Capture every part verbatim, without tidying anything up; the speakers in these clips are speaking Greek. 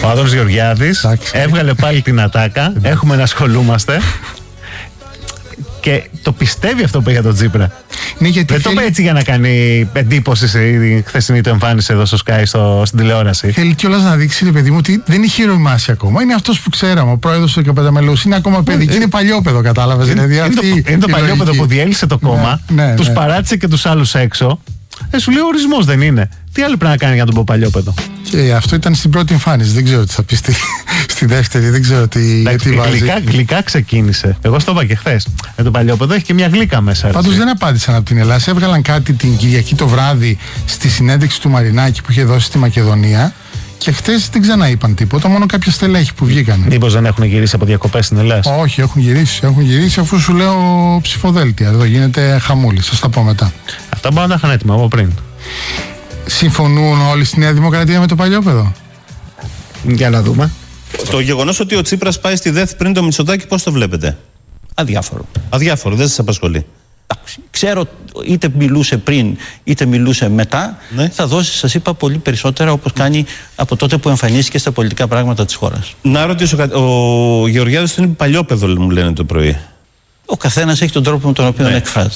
Ο Άδωνης Γεωργιάδης έβγαλε πάλι την ατάκα. Έχουμε να ασχολούμαστε. Και το πιστεύει αυτό που είπε για τον Τσίπρα. Ναι, γιατί δεν θέλει... το είπε έτσι για να κάνει εντύπωση στη χθεσινή του εμφάνιση εδώ στο Sky, στο, στην τηλεόραση. Θέλει κιόλας να δείξει, ρε παιδί μου, ότι δεν έχει ηρωμάσει ακόμα. Είναι αυτός που ξέραμε, ο πρόεδρος του δεκαπέντε μελούς. Είναι ακόμα παιδί. Και είναι παλιόπαιδο, κατάλαβες. Είναι, δηλαδή, είναι, αυτή το, είναι το παλιόπαιδο που διέλυσε το κόμμα, ναι, ναι, τους ναι. παράτησε και τους άλλους έξω. Ε, σου λέει ο ορισμός δεν είναι. Τι άλλο πρέπει να κάνει για να τον πω παλιόπαιδο. Και αυτό ήταν στην πρώτη εμφάνιση. Δεν ξέρω τι θα πει στη, στη δεύτερη. Δεν ξέρω τι, εντάξει, τι βάζει. Γλυκά, γλυκά ξεκίνησε. Εγώ στο είπα και χθες. Με το παλιόπαιδο έχει και μια γλύκα μέσα. Πάντως δεν απάντησαν από την Ελλάδα. Έβγαλαν κάτι την Κυριακή το βράδυ στη συνέντευξη του Μαρινάκη που είχε δώσει στη Μακεδονία. Και χτες δεν ξαναείπαν τίποτα, μόνο κάποια στελέχη που βγήκαν. Μήπως δεν έχουν γυρίσει από διακοπές στην Ελλάδα? Όχι, έχουν γυρίσει. Έχουν γυρίσει αφού σου λέω ψηφοδέλτια. Εδώ γίνεται χαμούλη. Σας τα πω μετά. Αυτά μπορεί να τα είχαν έτοιμα από πριν. Συμφωνούν όλοι στη Νέα Δημοκρατία με το παλιόπαιδο? Για να δούμε. Το γεγονός ότι ο Τσίπρας πάει στη ΔΕΘ πριν το Μητσοτάκη, πώς το βλέπετε? Αδιάφορο. Αδιάφορο, δεν σας απασχολεί? Ξέρω είτε μιλούσε πριν είτε μιλούσε μετά, ναι. θα δώσει, σας είπα, πολύ περισσότερα όπως κάνει από τότε που εμφανίστηκε στα πολιτικά πράγματα της χώρας. Να ρωτήσω κάτι, ο Γεωργιάδης είναι παλιόπαιδο, μου λένε το πρωί. Ο καθένας έχει τον τρόπο με τον οποίο ναι. εκφράζεται.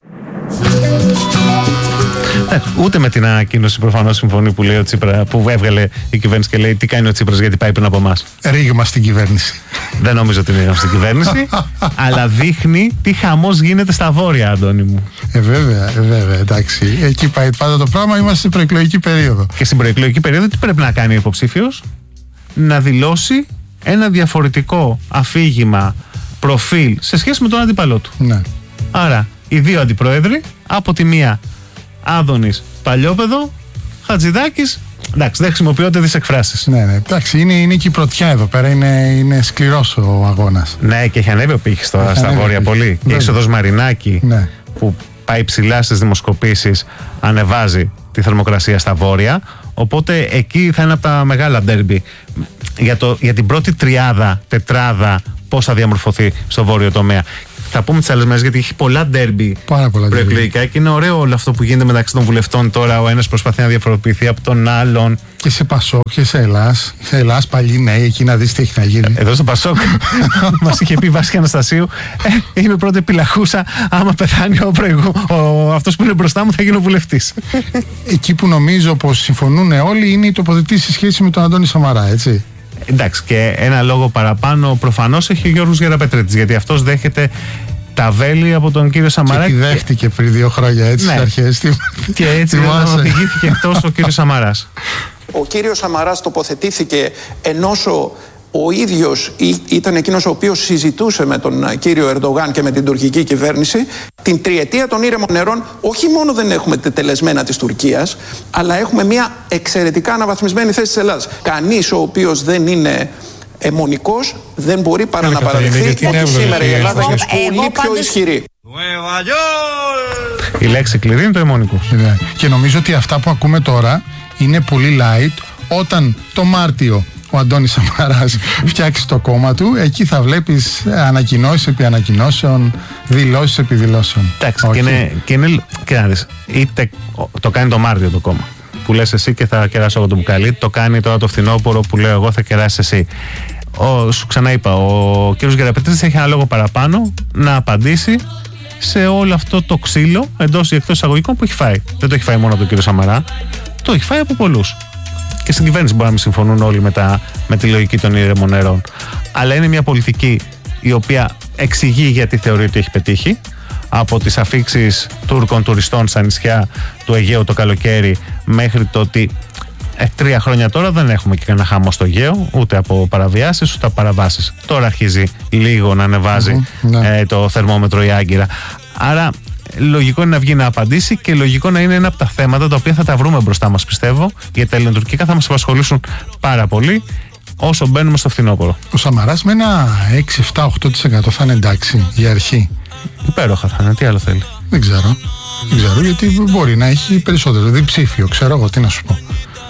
Ε, ούτε με την ανακοίνωση προφανώς συμφωνεί που λέει ο Τσίπρα, που έβγαλε η κυβέρνηση και λέει τι κάνει ο Τσίπρας γιατί πάει πριν από εμάς. Ρήγμα στην κυβέρνηση. Δεν νομίζω ότι είναι ρήγμα στην κυβέρνηση, αλλά δείχνει τι χαμός γίνεται στα βόρεια, Αντώνη μου. Ε, βέβαια, ε, βέβαια, εντάξει. Εκεί πάει πάντα το πράγμα, είμαστε στην προεκλογική περίοδο. Και στην προεκλογική περίοδο τι πρέπει να κάνει ο υποψήφιος? Να δηλώσει ένα διαφορετικό αφήγημα, προφίλ σε σχέση με τον αντίπαλό του. Ναι. Άρα, οι δύο αντιπρόεδροι, από τη μία Άδωνης παλιόπαιδο, Χατζηδάκης. Εντάξει, δεν χρησιμοποιούνται τις εκφράσεις. Ναι, ναι. Εντάξει, είναι, είναι και η πρωτιά εδώ πέρα. Είναι, είναι σκληρός ο αγώνας. Ναι, και έχει ανέβει ο πύχης στα, στα βόρεια πολύ. Και η είσοδος Μαρινάκη, ναι. που πάει ψηλά στις δημοσκοπήσεις, ανεβάζει τη θερμοκρασία στα βόρεια. Οπότε εκεί θα είναι από τα μεγάλα ντέρμπι. Για, το, για την πρώτη τριάδα, τετράδα, πώς θα διαμορφωθεί στο βόρειο τομέα. Θα πούμε τις άλλες μέρες γιατί έχει πολλά ντέρμπι προεκλογικά και είναι ωραίο όλο αυτό που γίνεται μεταξύ των βουλευτών τώρα. Ο ένας προσπαθεί να διαφοροποιηθεί από τον άλλον. Και σε Πασόκ και σε Ελλάς. Σε Ελλάς παλιοί νέοι, εκεί να δεις τι έχει να γίνει. Εδώ στο Πασόκ μας είχε πει Βάσια Αναστασίου, ε, είμαι πρώτη επιλαχούσα. Άμα πεθάνει ο προηγού, ο, αυτός που είναι μπροστά μου θα γίνω βουλευτής. Εκεί που νομίζω πως συμφωνούν όλοι είναι η τοποθετήση σε σχέση με τον Αντώνη Σαμαρά, έτσι. Εντάξει, και ένα λόγο παραπάνω προφανώς έχει ο Γιώργος Γεραπετρίτης, γιατί αυτός δέχεται τα βέλη από τον κύριο Σαμαρά. Και τη δέχτηκε πριν δύο χρόνια, έτσι, ναι. στις αρχές. Και έτσι οδηγήθηκε εκτός ο κύριος Σαμαράς. Ο κύριος Σαμαράς τοποθετήθηκε ενός ο ίδιος ήταν εκείνος ο οποίος συζητούσε με τον κύριο Ερντογάν και με την τουρκική κυβέρνηση. Την τριετία των ήρεμων νερών όχι μόνο δεν έχουμε τετελεσμένα της Τουρκίας, αλλά έχουμε μια εξαιρετικά αναβαθμισμένη θέση της Ελλάδας. Κανείς ο οποίος δεν είναι αιμονικός δεν μπορεί παρά να παραδεχθεί ότι σήμερα η Ελλάδα είναι πολύ πιο ισχυρή. Η λέξη κλειδί είναι το αιμονικός. Και νομίζω ότι αυτά που ακούμε τώρα είναι πολύ light. Όταν το Μάρτιο ο Αντώνης Σαμαράς φτιάξει το κόμμα του, εκεί θα βλέπεις ανακοινώσεις επί ανακοινώσεων, δηλώσεις επί δηλώσεων. Εντάξει, okay. και, είναι, και, είναι, και να δεις, είτε το κάνει το Μάρτιο το κόμμα που λες εσύ και θα κεράσω εγώ το μπουκάλι, το κάνει τώρα το φθινόπωρο που λέω εγώ θα κεράσεις εσύ. Ο, σου ξαναείπα, ο κ. Γεραπετρίτης έχει ένα λόγο παραπάνω να απαντήσει σε όλο αυτό το ξύλο εντός ή εκτός εισαγωγικών που έχει φάει. Δεν το έχει φάει μόνο από τον κύριο Σαμαρά, το έχει φάει από πολλούς. Και στην κυβέρνηση μπορεί να μην συμφωνούν όλοι με, τα, με τη λογική των ήρεμων νερών. Αλλά είναι μια πολιτική η οποία εξηγεί γιατί θεωρεί ότι έχει πετύχει. Από τις αφίξεις Τούρκων τουριστών στα νησιά του Αιγαίου το καλοκαίρι μέχρι το ότι ε, τρία χρόνια τώρα δεν έχουμε και κανένα χάμο στο Αιγαίο, ούτε από παραβιάσεις ούτε από παραβάσεις. Τώρα αρχίζει λίγο να ανεβάζει mm-hmm, ναι. ε, το θερμόμετρο η Άγκυρα. Άρα λογικό είναι να βγει να απαντήσει και λογικό να είναι ένα από τα θέματα τα οποία θα τα βρούμε μπροστά μας, πιστεύω, γιατί τα ελληνοτουρκικά θα μας απασχολήσουν πάρα πολύ όσο μπαίνουμε στο φθινόπωρο. Ο Σαμαράς με ένα έξι, επτά, οκτώ τοις εκατό θα είναι εντάξει για αρχή. Υπέροχα θα είναι, τι άλλο θέλει. Δεν ξέρω. Δεν ξέρω γιατί μπορεί να έχει περισσότερο. Διψήφιο, ξέρω εγώ τι να σου πω.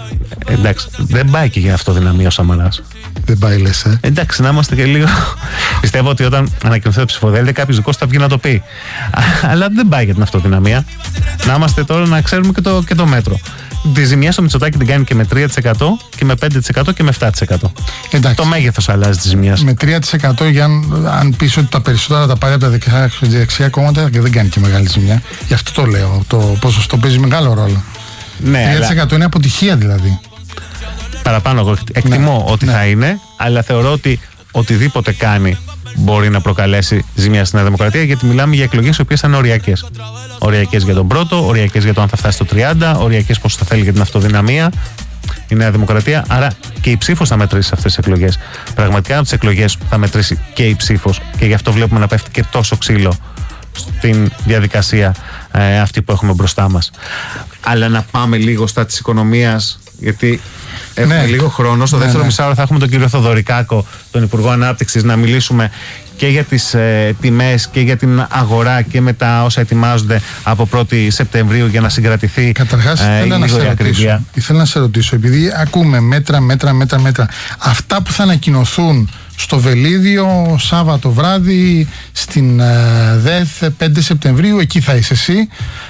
εντάξει, δεν πάει και για αυτοδυναμία ο Σαμαράς. Δεν πάει, λες, ε. Εντάξει, να είμαστε και λίγο. Πιστεύω ότι όταν ανακοινωθεί το ψηφοδέλτιο, κάποιο δικό θα βγει να το πει. Αλλά δεν πάει για την αυτοδυναμία. Να είμαστε τώρα να ξέρουμε και το, και το μέτρο. Τη ζημιά στο Μητσοτάκη την κάνει και με τρία τοις εκατό και με πέντε τοις εκατό και με επτά τοις εκατό. Εντάξει. Το μέγεθος αλλάζει τη ζημιά. Με τρία τοις εκατό, για αν, αν πεις ότι τα περισσότερα τα πάρει από τα δεξιά, δεξιά κόμματα, και δεν κάνει και μεγάλη ζημιά. Γι' αυτό το λέω. Το ποσοστό παίζει μεγάλο ρόλο. Ναι, τρία τοις εκατό αλλά... είναι αποτυχία δηλαδή. Παραπάνω εγώ εκτιμώ ναι, ότι ναι. θα είναι, αλλά θεωρώ ότι οτιδήποτε κάνει μπορεί να προκαλέσει ζημιά στη Νέα Δημοκρατία, γιατί μιλάμε για εκλογές οι οποίες θα είναι οριακές. Οριακές για τον πρώτο, οριακές για το αν θα φτάσει στο τριάντα, οριακές πώς θα θέλει για την αυτοδυναμία η Νέα Δημοκρατία. Άρα και η ψήφος θα μετρήσει σε αυτές τις εκλογές. Πραγματικά από τις εκλογές θα μετρήσει και η ψήφος, και γι' αυτό βλέπουμε να πέφτει και τόσο ξύλο στην διαδικασία ε, αυτή που έχουμε μπροστά μας. Αλλά να πάμε λίγο στα της οικονομίας, γιατί έχουμε ναι. λίγο χρόνο. Στο ναι, δεύτερο ναι. μισάωρο θα έχουμε τον κύριο Θοδωρικάκο, τον Υπουργό Ανάπτυξης, να μιλήσουμε και για τις ε, τιμές και για την αγορά και με τα όσα ετοιμάζονται από πρώτη Σεπτεμβρίου για να συγκρατηθεί. Καταρχάς, ε, ήθελα, να σε ρωτήσω, ήθελα να σε ρωτήσω, επειδή ακούμε μέτρα, μέτρα, μέτρα, μέτρα, αυτά που θα ανακοινωθούν στο Βελίδιο Σάββατο βράδυ στην ε, ΔΕΘ πέντε Σεπτεμβρίου, εκεί θα είσαι εσύ,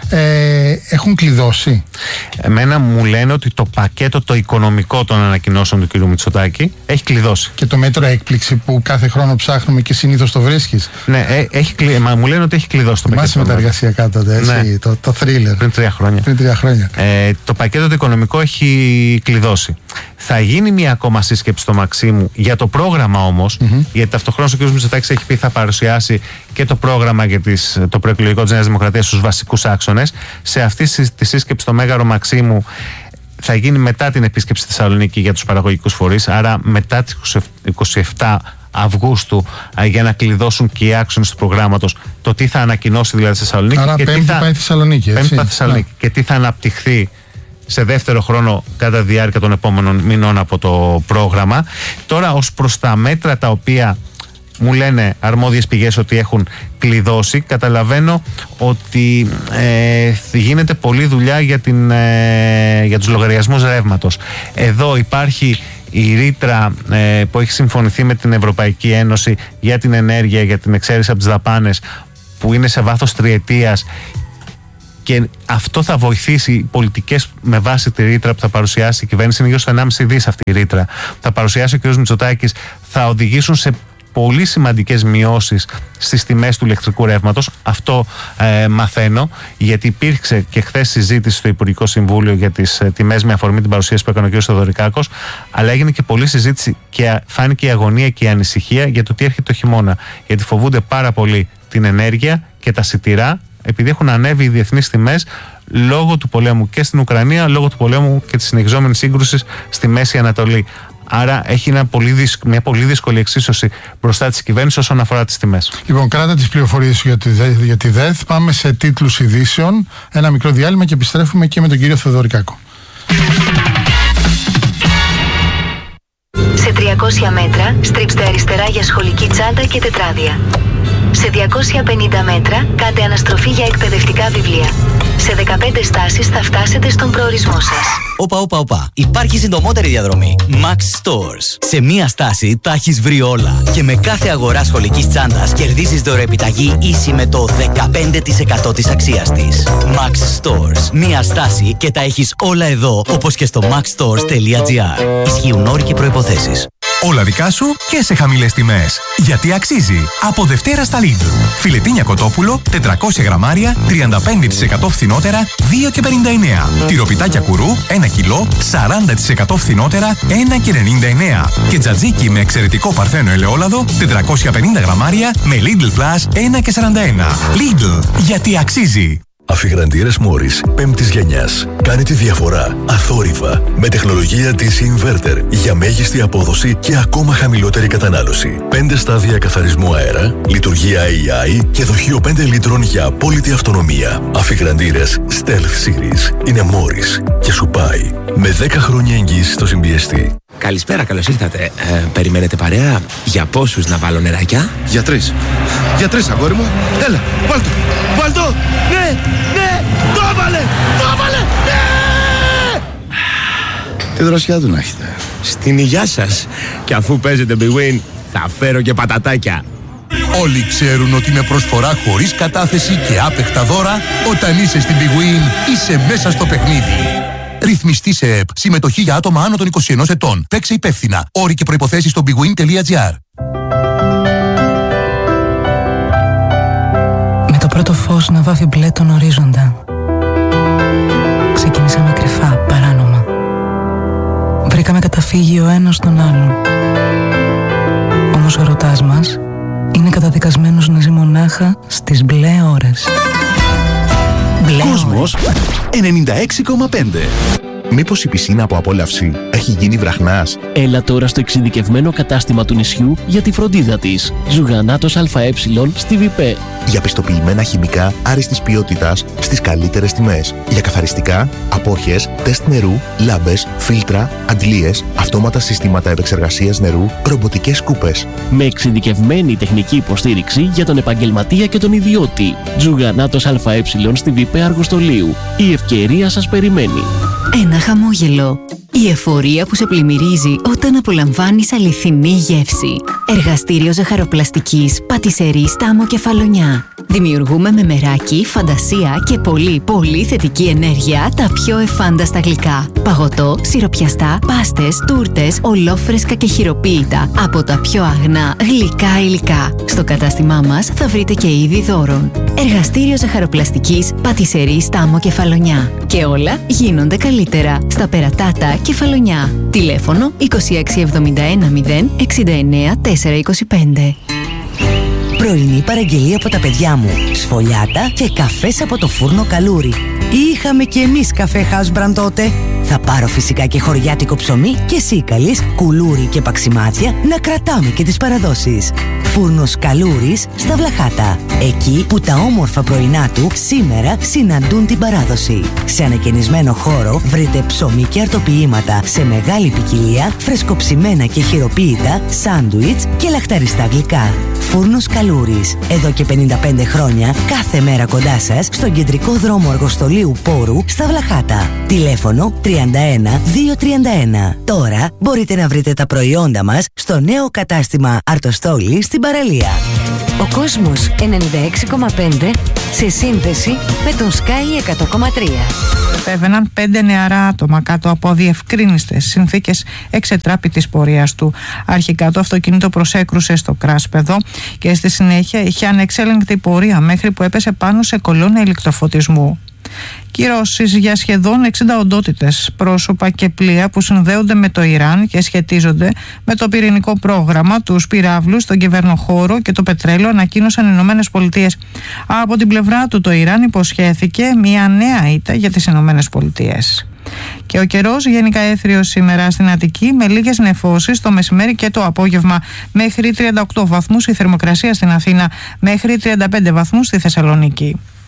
ε, έχουν κλειδώσει. Εμένα μου λένε ότι το πακέτο το οικονομικό των ανακοινώσεων του κ. Μητσοτάκη έχει κλειδώσει. Και το μέτρο έκπληξη που κάθε χρόνο ψάχνουμε και συνήθως το βρίσκεις. Ναι, ε, έχει κλει... Μα, μου λένε ότι έχει κλειδώσει το πακέτο. Θυμάσαι με τα εργασιακά τότε, έτσι, ναι. το, το thriller. Πριν τρία χρόνια. Πριν τρία χρόνια. Ε, το πακέτο το οικονομικό έχει κλειδώσει. Θα γίνει μια ακόμα σύσκεψη στο Μαξίμου για το πρόγραμμα όμως, mm-hmm. γιατί ταυτοχρόνως ο κ. Μητσοτάκης έχει πει θα παρουσιάσει και το πρόγραμμα για τις, το προεκλογικό της Νέας Δημοκρατίας στους βασικούς άξονες. Σε αυτή τη σύσκεψη στο Μέγαρο Μαξίμου θα γίνει μετά την επίσκεψη στη Θεσσαλονίκη για τους παραγωγικούς φορείς, άρα μετά τις είκοσι επτά Αυγούστου, για να κλειδώσουν και οι άξονες του προγράμματος, το τι θα ανακοινώσει δηλαδή στη Θεσσαλονίκη. Άρα και πέμπτη τι θα, πάει Θεσσαλονίκη, έτσι. Πέμπτη Θεσσαλονίκη yeah. και τι θα αναπτυχθεί σε δεύτερο χρόνο κατά τη διάρκεια των επόμενων μηνών από το πρόγραμμα. Τώρα ως προς τα μέτρα τα οποία μου λένε αρμόδιες πηγές ότι έχουν κλειδώσει, καταλαβαίνω ότι ε, γίνεται πολλή δουλειά για, την, ε, για τους λογαριασμούς ρεύματος. Εδώ υπάρχει η ρήτρα ε, που έχει συμφωνηθεί με την Ευρωπαϊκή Ένωση για την ενέργεια, για την εξαίρεση από τις δαπάνες, που είναι σε βάθος τριετίας, και αυτό θα βοηθήσει οι πολιτικές με βάση τη ρήτρα που θα παρουσιάσει η κυβέρνηση. Είναι γύρω στο ενάμιση δις αυτή η ρήτρα που θα παρουσιάσει ο κ. Μητσοτάκης, θα οδηγήσουν σε πολύ σημαντικές μειώσεις στις τιμές του ηλεκτρικού ρεύματος. Αυτό ε, μαθαίνω, γιατί υπήρξε και χθες συζήτηση στο Υπουργικό Συμβούλιο για τις ε, τιμές με αφορμή την παρουσίαση που έκανε ο κ. Θοδωρικάκος, αλλά έγινε και πολλή συζήτηση και φάνηκε η αγωνία και η ανησυχία για το τι έρχεται το χειμώνα. Γιατί φοβούνται πάρα πολύ την ενέργεια και τα σιτηρά, επειδή έχουν ανέβει οι διεθνείς τιμές λόγω του πολέμου και στην Ουκρανία, λόγω του πολέμου και της συνεχιζόμενης σύγκρουσης στη Μέση Ανατολή. Άρα έχει ένα πολύ δυσ... μια πολύ δύσκολη εξίσωση μπροστά της κυβέρνησης όσον αφορά τις τιμές. Λοιπόν, κράτα τις πληροφορίες για τη, για τη ΔΕΘ. Πάμε σε τίτλους ειδήσεων. Ένα μικρό διάλειμμα και επιστρέφουμε και με τον κύριο Θοδωρικάκο. Σε τριακόσια μέτρα στρίψτε αριστερά για σχολική τσάντα και τετράδια. Σε διακόσια πενήντα μέτρα κάντε αναστροφή για εκπαιδευτικά βιβλία. Σε δεκαπέντε στάσεις θα φτάσετε στον προορισμό σας. Όπα, όπα, όπα. Υπάρχει συντομότερη διαδρομή. Max Stores. Σε μία στάση τα έχεις βρει όλα. Και με κάθε αγορά σχολικής τσάντας κερδίζεις δωρεοεπιταγή ίση με το δεκαπέντε τοις εκατό της αξίας της. Max Stores. Μία στάση και τα έχεις όλα εδώ, όπως και στο maxstores τελεία gr. Ισχύουν όροι και προϋποθέσεις. Όλα δικά σου και σε χαμηλές τιμές. Γιατί αξίζει. Από Δευτέρα στα Lidl. Φιλετίνια κοτόπουλο, τετρακόσια γραμμάρια, τριάντα πέντε τοις εκατό φθηνότερα, δύο και πενήντα εννέα. Τυροπιτάκια κουρού, ένα κιλό, σαράντα τοις εκατό φθηνότερα, ένα και ενενήντα εννέα. Και τζατζίκι με εξαιρετικό παρθένο ελαιόλαδο, τετρακόσια πενήντα γραμμάρια, με Lidl Plus, ένα και σαράντα ένα. Lidl. Γιατί αξίζει. Αφιγραντήρες Μόρις πέμπτης γενιάς. Κάνει τη διαφορά αθόρυβα με τεχνολογία ντι σι Inverter για μέγιστη απόδοση και ακόμα χαμηλότερη κατανάλωση. πέντε στάδια καθαρισμού αέρα, λειτουργία έι άι και δοχείο πέντε λίτρων για απόλυτη αυτονομία. Αφιγραντήρες Stealth Series είναι Μόρις και σου πάει με δέκα χρόνια εγγύηση στο συμπιεστή. Καλησπέρα, καλώς ήρθατε. Ε, περιμένετε παρέα? Για πόσους να βάλω νεράκια? Για τρεις. Για τρεις, αγόρι μου. Έλα, βάλ' το. Βάλ' το. Ναι, ναι, το έβαλε, το έβαλε, ναι! Τη δροσιά του να έχετε. Στην υγειά σας. Και αφού παίζετε Big Win, θα φέρω και πατατάκια. Όλοι ξέρουν ότι με προσφορά χωρίς κατάθεση και άπεχτα δώρα, όταν είσαι στην Big Win, είσαι μέσα στο παιχνίδι. Ρυθμιστή σε ΕΠ. Συμμετοχή για άτομα άνω των είκοσι ενός ετών. Παίξε υπεύθυνα. Όροι και προϋποθέσεις στο bigwin τελεία gr. Με το πρώτο φως να βάφει μπλε τον ορίζοντα, ξεκινήσαμε κρυφά, παράνομα. Βρήκαμε καταφύγιο ο ένας στον άλλον. Όμως ο ερωτάς μας είναι καταδικασμένος να ζει μονάχα στις μπλε ώρες. Μπλε Κόσμος ενενήντα έξι κόμμα πέντε. Μήπως η πισίνα από απόλαυση έχει γίνει βραχνάς? Έλα τώρα στο εξειδικευμένο κατάστημα του νησιού για τη φροντίδα της. Ζουγανάτος ΑΕ στη ΒΙΠΕ. Για πιστοποιημένα χημικά άριστης ποιότητας στις καλύτερες τιμές. Για καθαριστικά, απόρχες, τεστ νερού, λάμπες, φίλτρα, αντλίες, αυτόματα συστήματα επεξεργασίας νερού, ρομποτικές σκούπες. Με εξειδικευμένη τεχνική υποστήριξη για τον επαγγελματία και τον ιδιώτη. Ζουγανάτος ΑΕ στη ΒΙΠΕ Αργοστολίου. Η ευκαιρία σας περιμένει. Ένα χαμόγελο. Η εφορία που σε πλημμυρίζει όταν απολαμβάνεις αληθινή γεύση. Εργαστήριο ζαχαροπλαστικής Πατισερή Στάμο Κεφαλονιά. Δημιουργούμε με μεράκι, φαντασία και πολύ πολύ θετική ενέργεια τα πιο εφάνταστα γλυκά. Παγωτό, σιροπιαστά, πάστες, τούρτες, ολόφρεσκα και χειροποίητα από τα πιο αγνά γλυκά υλικά. Στο κατάστημά μας θα βρείτε και είδη δώρων. Εργαστήριο ζαχαροπλαστικής Πατισερή Στάμο Κεφαλονιά. Και όλα γίνονται καλύτερα στα Περατάτα Κεφαλονιά. Τηλέφωνο είκοσι έξι εβδομήντα ένα μηδέν εξήντα εννέα τετρακόσια είκοσι πέντε. Πρωινή παραγγελία από τα παιδιά μου. Σφολιάτα και καφές από το φούρνο Καλούρι. Είχαμε κι εμείς καφέ Housebrand τότε. Θα πάρω φυσικά και χωριάτικο ψωμί και σίκαλης, κουλούρι και παξιμάδια να κρατάμε και τις παραδόσεις. Φούρνος Καλούρης στα Βλαχάτα. Εκεί που τα όμορφα πρωινά του σήμερα συναντούν την παράδοση. Σε ανακαινισμένο χώρο βρείτε ψωμί και αρτοποιήματα σε μεγάλη ποικιλία, φρεσκοψημένα και χειροποίητα, σάντουιτς και λαχταριστά γλυκά. Φούρνος Καλούρης. Εδώ και πενήντα πέντε χρόνια κάθε μέρα κοντά σας στον κεντρικό δρόμο Αργοστολίου Πόρου στα Βλαχάτα. Τηλέφωνο τριάντα ένα διακόσια τριάντα ένα. Τώρα μπορείτε να βρείτε τα προϊόντα μας στο νέο κατάστημα Αρτοστόλη στην παραλία. Ο κόσμος ενενήντα έξι κόμμα πέντε σε σύνδεση με τον Sky εκατό κόμμα τρία. Επέβαιναν πέντε νεαρά άτομα κάτω από αδιευκρίνιστες συνθήκες εξετράπητης πορείας του. Αρχικά το αυτοκίνητο προσέκρουσε στο κράσπεδο και στη συνέχεια είχε ανεξέλεγκτη πορεία μέχρι που έπεσε πάνω σε κολόνα ηλεκτροφωτισμού. Κυρώσεις για σχεδόν εξήντα οντότητες, πρόσωπα και πλοία που συνδέονται με το Ιράν και σχετίζονται με το πυρηνικό πρόγραμμα, τους πυράβλους, τον κυβερνοχώρο και το πετρέλαιο, ανακοίνωσαν οι Ηνωμένες Πολιτείες. Από την πλευρά του το Ιράν υποσχέθηκε μια νέα ήττα για τις Ηνωμένες Πολιτείες. Και ο καιρός γενικά έθριος σήμερα στην Αττική με λίγες νεφώσεις το μεσημέρι και το απόγευμα, μέχρι τριάντα οκτώ βαθμούς η θερμοκρασία στην Αθήνα, μέχρι τριάντα πέντε βαθμούς στη Θεσσαλονίκη.